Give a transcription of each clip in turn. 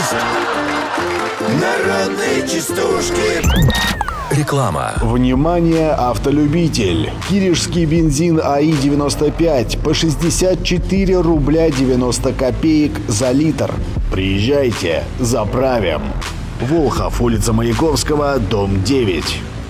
звезд. Народные частушки. Реклама. Внимание, автолюбитель! Киришский бензин АИ-95 по 64 рубля 90 копеек за литр. Приезжайте, заправим. Волхов, улица Маяковского, дом 9.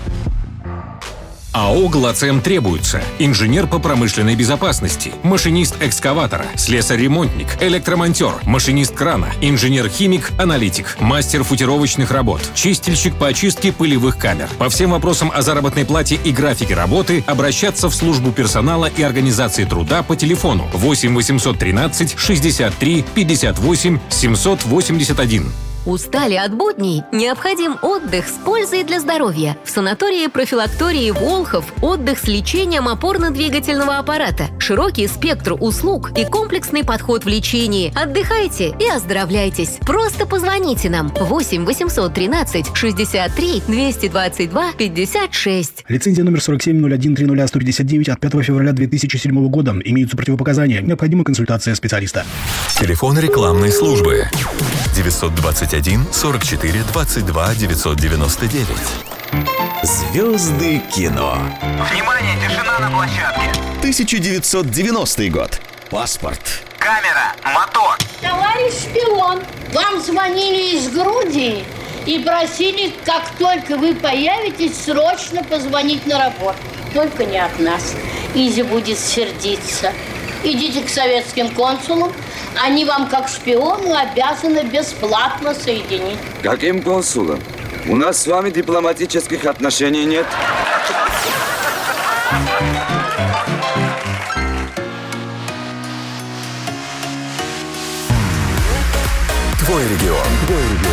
АО «Глацем» требуется инженер по промышленной безопасности, машинист экскаватора, слесарь-ремонтник, электромонтер, машинист крана, инженер-химик, аналитик, мастер футировочных работ, чистильщик по очистке пылевых камер. По всем вопросам о заработной плате и графике работы обращаться в службу персонала и организации труда по телефону 8 813 63 58 781. Устали от будней? Необходим отдых с пользой для здоровья. В санатории-профилактории Волхов отдых с лечением опорно-двигательного аппарата, широкий спектр услуг и комплексный подход в лечении. Отдыхайте и оздоровляйтесь. Просто позвоните нам 8 813 63 222 56. Лицензия номер 4701300159 от 5 февраля 2007 года. Имеются противопоказания. Необходима консультация специалиста. Телефон рекламной службы 921 44 22 999. Звезды кино. Внимание, тишина на площадке. 1990 год. Паспорт. Камера, мотор. Товарищ шпион, вам звонили из Грузии и просили, как только вы появитесь, срочно позвонить на работу. Только не от нас. Изи будет сердиться. Идите к советским консулам. Они вам, как шпиону, обязаны бесплатно соединить. Каким консулом? У нас с вами дипломатических отношений нет. Твой регион.